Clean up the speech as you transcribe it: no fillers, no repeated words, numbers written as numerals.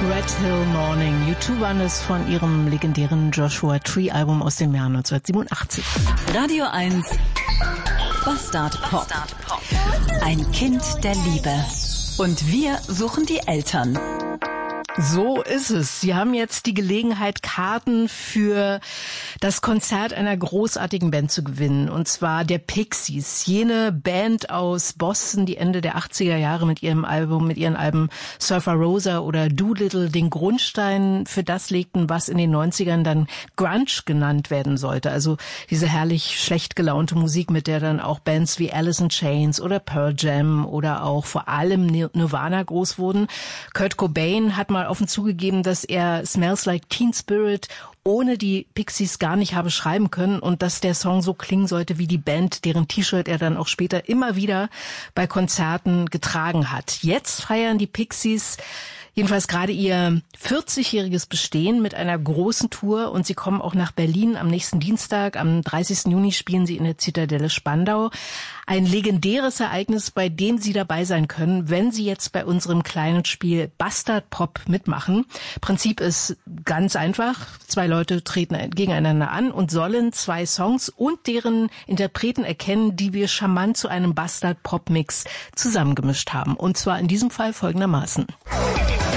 Red Hill Morning. U2 waren es von ihrem legendären Joshua Tree Album aus dem Jahr 1987. Radio 1 Bastard Pop. Ein Kind der Liebe. Und wir suchen die Eltern. So ist es. Sie haben jetzt die Gelegenheit, Karten für das Konzert einer großartigen Band zu gewinnen. Und zwar der Pixies. Jene Band aus Boston, die Ende der 80er Jahre mit ihren Alben Surfer Rosa oder Doolittle den Grundstein für das legten, was in den 90ern dann Grunge genannt werden sollte. Also diese herrlich schlecht gelaunte Musik, mit der dann auch Bands wie Alice in Chains oder Pearl Jam oder auch vor allem Nirvana groß wurden. Kurt Cobain hat mal offen zugegeben, dass er Smells Like Teen Spirit ohne die Pixies gar nicht habe schreiben können und dass der Song so klingen sollte wie die Band, deren T-Shirt er dann auch später immer wieder bei Konzerten getragen hat. Jetzt feiern die Pixies jedenfalls gerade ihr 40-jähriges Bestehen mit einer großen Tour und sie kommen auch nach Berlin am nächsten Dienstag. Am 30. Juni spielen sie in der Zitadelle Spandau. Ein legendäres Ereignis, bei dem Sie dabei sein können, wenn Sie jetzt bei unserem kleinen Spiel Bastard Pop mitmachen. Prinzip ist ganz einfach. 2 Leute treten gegeneinander an und sollen 2 Songs und deren Interpreten erkennen, die wir charmant zu einem Bastard Pop Mix zusammengemischt haben. Und zwar in diesem Fall folgendermaßen.